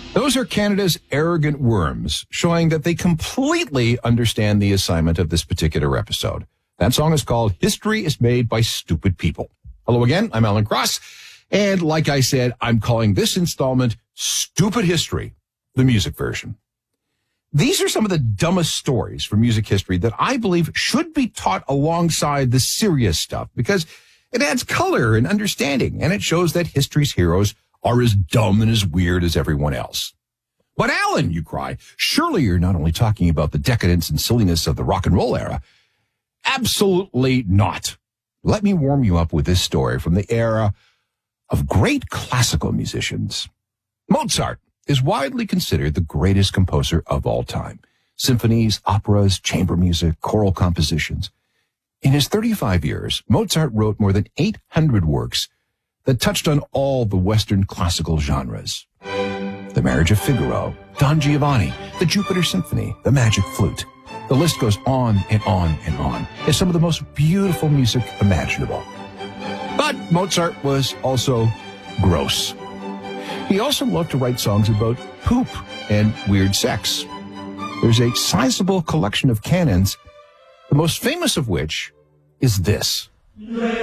Those are Canada's arrogant worms, showing that they completely understand the assignment of this particular episode. That song is called History is Made by Stupid People. Hello again, I'm Alan Cross, and like I said, I'm calling this installment Stupid History, the music version. These are some of the dumbest stories from music history that I believe should be taught alongside the serious stuff because it adds color and understanding, and it shows that history's heroes are as dumb and as weird as everyone else. But Alan, you cry, surely you're not only talking about the decadence and silliness of the rock and roll era. Absolutely not. Let me warm you up with this story from the era of great classical musicians. Mozart is widely considered the greatest composer of all time. Symphonies, operas, chamber music, choral compositions. In his 35 years, Mozart wrote more than 800 works that touched on all the Western classical genres. The Marriage of Figaro, Don Giovanni, the Jupiter Symphony, the Magic Flute. The list goes on and on and on. It's some of the most beautiful music imaginable. But Mozart was also gross. He also loved to write songs about poop and weird sex. There's a sizable collection of canons, the most famous of which is this.